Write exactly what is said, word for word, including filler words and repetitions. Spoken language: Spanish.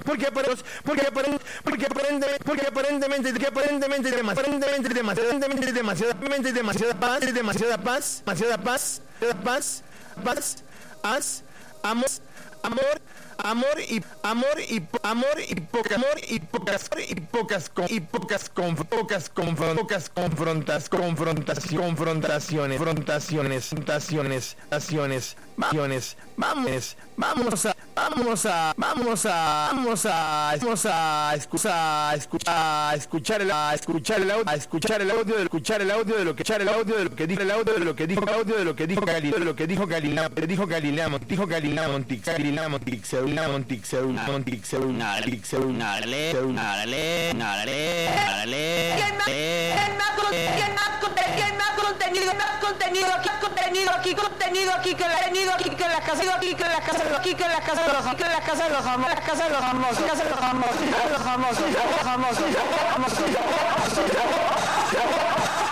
porque aparentemente, porque aparentemente, porque aparentemente, porque aparentemente, que aparentemente demasiado, aparentemente demasiado, aparentemente demasiado, aparentemente demasiada paz, demasiada paz, demasiada paz, paz, paz, paz, amor, amor. Amor y amor y amor y poca amor y pocas y pocas con y pocas con pocas con pocas confrontas confrontaciones confrontaciones confrontaciones confrontaciones acciones acciones vamos vamos a vamos a vamos a vamos a vamos a escuchar escuchar escuchar el a escuchar el audio a escuchar el audio de escuchar el audio de lo que echar el audio de lo que dijo el audio de lo que dijo el audio de lo que dijo Galileo de lo que dijo Galileo dijo Galileo dijo Galileo Montix Galileo Montix Montix Montix Montix Nale Nale Nale Nale ¿Quién más contenido más contenido aquí contenido aquí contenido aquí que la tenido aquí que la casa aquí que la casa aquí que la casa de los que la casa de los famosos la casa de los famosos casa de los famosos los famosos los famosos los famosos